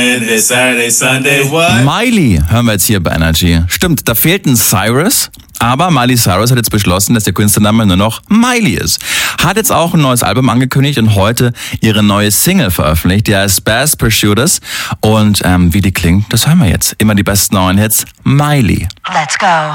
Saturday, Sunday, what? Miley hören wir jetzt hier bei Energy. Stimmt, da fehlt ein Cyrus, aber Miley Cyrus hat jetzt beschlossen, dass der Künstlername nur noch Miley ist. Hat jetzt auch ein neues Album angekündigt und heute ihre neue Single veröffentlicht. Die heißt Bass Pursuiters. Und wie die klingt, das hören wir jetzt. Immer die besten neuen Hits. Miley. Let's go.